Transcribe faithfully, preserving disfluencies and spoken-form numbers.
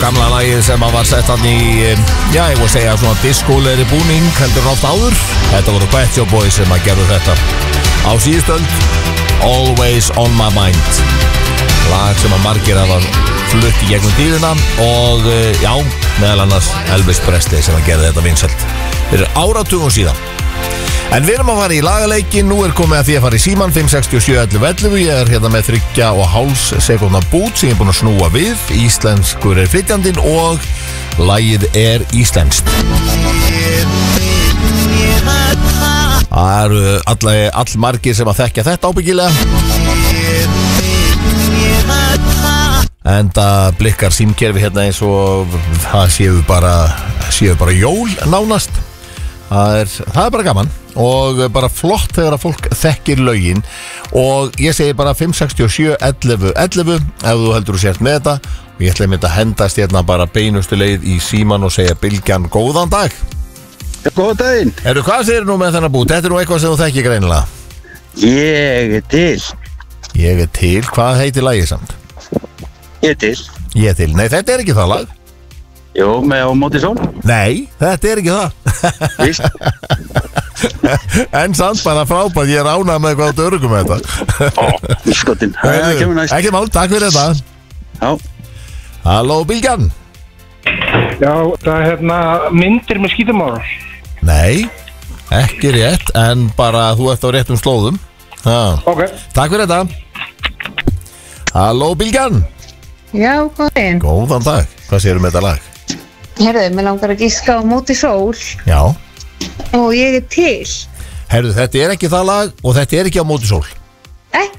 gamla lagið sem að var sett hann í, já, ég voru að segja svona diskólegri búning heldur en oft áður. Þetta voru Pet Shop Boys sem að gerðu þetta á síðustöld. Always on my mind. Lag sem að margir hafa flutt í gegnum tíðina og já, meðal annars Elvis Presley sem að gerði þetta vinsælt fyrir áratugum síðan. En við erum að fara í lagaleikin. Nú er komið að því að fara í síman fimm sex sjö ellefu ellefu. Ég er hérna með þriggja og hálfs sekúndna bút sem ég er búin að snúa við. Íslenskur er flytjandinn og lagið er íslenskt. Það eru all, all margir sem að þekkja þetta ábyggilega. En það blikkar símkerfi hérna eins og það séu bara, séu bara jól nánast. Það er, það er bara gaman og bara flott þegar að fólk þekkir lögin og ég segi bara fimm sex sjö ellefu ellefu ef þú heldur þú sért með þetta og ég ætla að mynda að hendast hérna bara beinustu leið í síman og segja Bylgjan góðan dag. Ja, góðan daginn. Eru hvað segir nú með þennan bút? Þetta er nú eitthvað sem þú þekkir greinilega. Ég er til. Ég er til, hvað heitir lagið samt? Ég er til. Ég er til, nei þetta er ekki það lag. Jú, með á móti sól. Nei, þetta er ekki það. Víst. En samt bara frábært, ég er ánægð með hvað þú örugum með þetta. Ó, skotin. Það kemur næst. Ekki mál, takk fyrir þetta. Já. Halló Bylgjan. Já, það er hérna myndir með skítamál. Nei, ekki rétt, en bara þú ert á réttum slóðum. Ha. Ok. Takk fyrir þetta. Halló Bylgjan. Já, góðinn. Góðan dag, hvað sérum með þetta lag? Herðu, mér langar að gíska á móti sól Já. og ég er til. Herðu, þetta er ekki það lag og þetta er ekki á móti sól. Ekki?